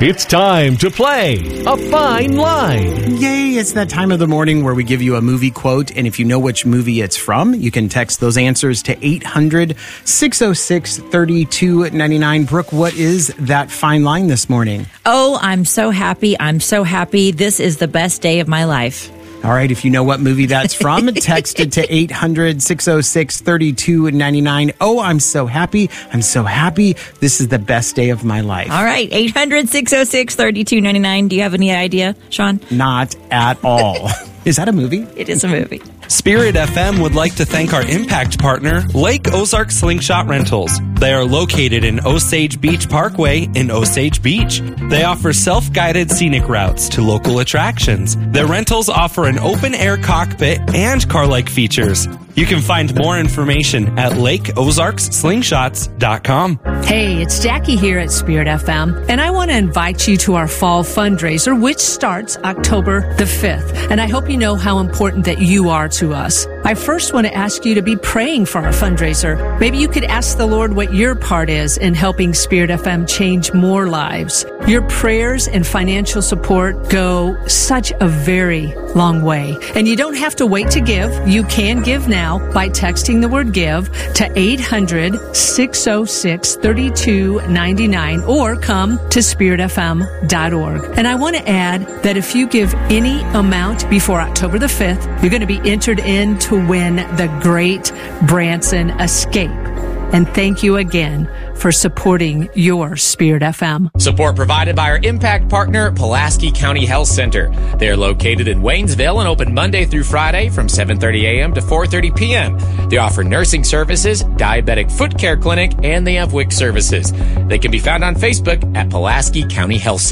It's time to play A Fine Line. Yay, it's that time of the morning where we give you a movie quote, and if you know which movie it's from, you can text those answers to 800-606-3299. Brooke, what is that fine line this morning? Oh, I'm so happy. I'm so happy. This is the best day of my life. All right, if you know what movie that's from, text it to 800-606-3299. Oh, I'm so happy. I'm so happy. This is the best day of my life. All right, 800-606-3299. Do you have any idea, Sean? Not at all. Is that a movie? It is a movie. Spirit FM would like to thank our impact partner, Lake Ozark Slingshot Rentals. They are located in Osage Beach Parkway in Osage Beach. They offer self-guided scenic routes to local attractions. Their rentals offer an open-air cockpit and car-like features. You can find more information at lakeozarkslingshots.com. Hey, it's Jackie here at Spirit FM, and I want to invite you to our fall fundraiser, which starts October the 5th. And I hope you know how important that you are to us. I first want to ask you to be praying for our fundraiser. Maybe you could ask the Lord what your part is in helping Spirit FM change more lives. Your prayers and financial support go such a very long way. And you don't have to wait to give. You can give now by texting the word give to 800-606-3299 or come to spiritfm.org. And I want to add that if you give any amount before October the 5th, you're going to be entered in to win the Great Branson Escape. And thank you again for supporting your Spirit FM. Support provided by our impact partner, Pulaski County Health Center. They are located in Waynesville and open Monday through Friday from 7:30 a.m. to 4:30 p.m. They offer nursing services, diabetic foot care clinic, and they have WIC services. They can be found on Facebook at Pulaski County Health Center.